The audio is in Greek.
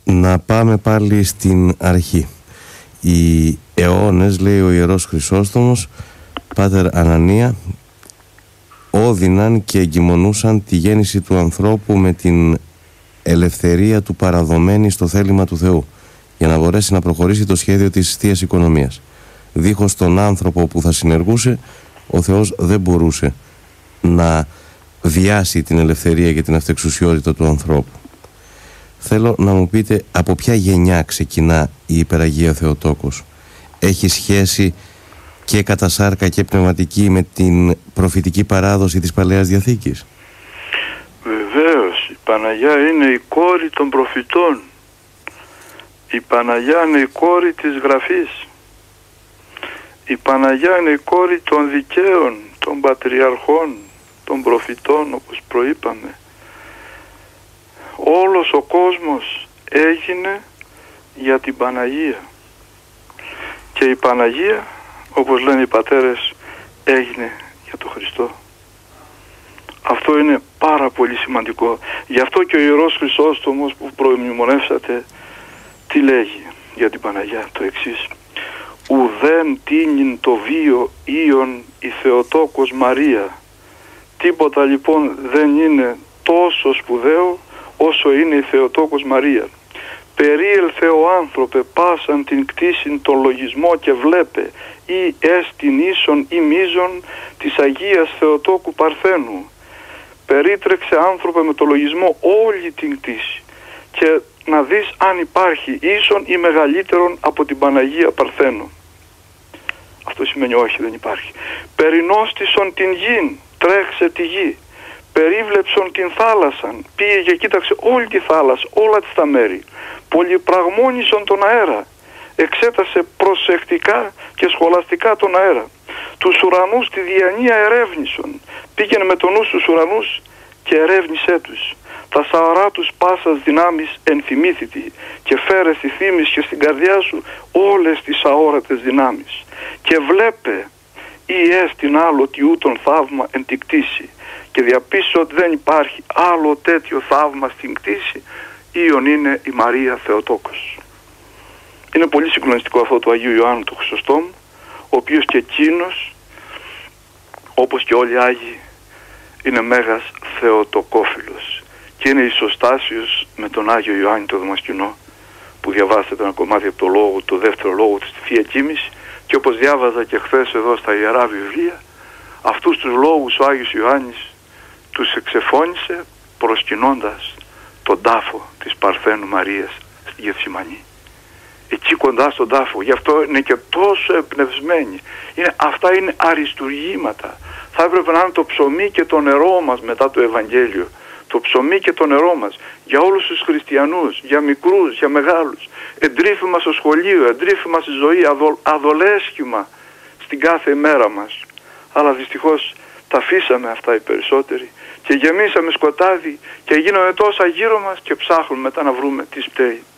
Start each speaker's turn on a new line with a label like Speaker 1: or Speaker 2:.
Speaker 1: Να πάμε πάλι στην αρχή. Οι αιώνες, λέει ο Ιερός Χρυσόστομος, Πάτερ Ανανία, όδυναν και εγκυμονούσαν τη γέννηση του ανθρώπου με την ελευθερία του παραδομένη στο θέλημα του Θεού, για να μπορέσει να προχωρήσει το σχέδιο της Θείας Οικονομίας. Δίχως τον άνθρωπο που θα συνεργούσε, ο Θεός δεν μπορούσε να βιάσει την ελευθερία και την αυτεξουσιότητα του ανθρώπου. Θέλω να μου πείτε από ποια γενιά ξεκινά η Υπεραγία Θεοτόκος. Έχει σχέση και κατά σάρκα και πνευματική με την προφητική παράδοση της Παλαιάς Διαθήκης?
Speaker 2: Βεβαίως, η Παναγιά είναι η κόρη των προφητών. Η Παναγιά είναι η κόρη της Γραφής. Η Παναγιά είναι η κόρη των δικαίων, των πατριαρχών, των προφητών, όπως προείπαμε. Όλος ο κόσμος έγινε για την Παναγία. Και η Παναγία, όπως λένε οι πατέρες, έγινε για τον Χριστό. Αυτό είναι πάρα πολύ σημαντικό. Γι' αυτό και ο Ιερός Χρυσόστομος που προμνημονεύσατε, τι λέγει για την Παναγιά? Το εξής: ουδέν τίνην το βίο ίον η Θεοτόκος Μαρία. Τίποτα λοιπόν δεν είναι τόσο σπουδαίο όσο είναι η Θεοτόκος Μαρία. Περίελθε ο άνθρωπε πάσαν την κτήσιν τον λογισμό και βλέπε ή έστιν ίσον ή μίζον της Αγίας Θεοτόκου Παρθένου. Περίτρεξε άνθρωπε με το λογισμό όλη την κτήση και να δεις αν υπάρχει ίσον ή μεγαλύτερον από την Παναγία Παρθένου. Αυτό σημαίνει όχι, δεν υπάρχει. Περινόστησον την γην, τρέξε τη γη. Περίβλεψον την θάλασσαν, πήγε και κοίταξε όλη τη θάλασσα, όλα τα μέρη. Πολυπραγμόνισον τον αέρα, εξέτασε προσεκτικά και σχολαστικά τον αέρα. Τους ουρανούς τη διανία ερεύνησον, πήγαινε με τον νου στους ουρανούς και ερεύνησέ τους. Τα σαωρά τους πάσας δυνάμεις ενθυμήθητη και φέρε στη θύμης και στην καρδιά σου όλες τις αόρατες δυνάμεις. Και βλέπε ή έστιν άλλο τι ούτων θαύμα εν τη κτήση. Και διαπίστωσε ότι δεν υπάρχει άλλο τέτοιο θαύμα στην κτήση, ίον είναι η Μαρία Θεοτόκος. Είναι πολύ συγκλονιστικό αυτό του Αγίου Ιωάννου του Χρυσοστόμου, ο οποίος και εκείνος, όπως και όλοι οι Άγιοι, είναι μέγας θεοτοκόφιλος και είναι ισοστάσιος με τον Άγιο Ιωάννη το Δαμασκηνό, που διαβάσατε ένα κομμάτι από το λόγο, το δεύτερο λόγο του στη Θεία Κοίμηση, και όπως διάβαζα και χθες εδώ στα Ιερά Βιβλία, αυτούς τους λόγους ο Άγιος Ιωάννης τους εξεφώνησε προσκυνώντας τον τάφο της Παρθένου Μαρίας στη Γεθσιμανή. Εκεί κοντά στον τάφο. Γι' αυτό είναι και τόσο εμπνευσμένοι. Αυτά είναι αριστουργήματα. Θα έπρεπε να είναι το ψωμί και το νερό μας μετά το Ευαγγέλιο. Το ψωμί και το νερό μας για όλους τους χριστιανούς, για μικρούς, για μεγάλους. Εντρίφημα στο σχολείο, εντρίφημα στη ζωή, αδολέσχημα στην κάθε ημέρα μας. Αλλά δυστυχώς τα αφήσαμε αυτά οι περισσότεροι και γεμίσαμε σκοτάδι και γίνονται τόσα γύρω μας και ψάχνουμε μετά να βρούμε τι φταίει.